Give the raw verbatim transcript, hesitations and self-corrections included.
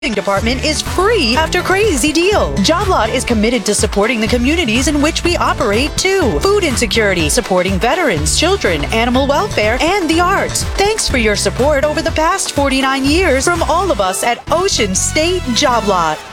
Department is free after crazy deal. JobLot is committed to supporting the communities in which we operate too. Food insecurity, supporting veterans, children, animal welfare, and the arts. Thanks for your support over the past forty-nine years from all of us at Ocean State JobLot.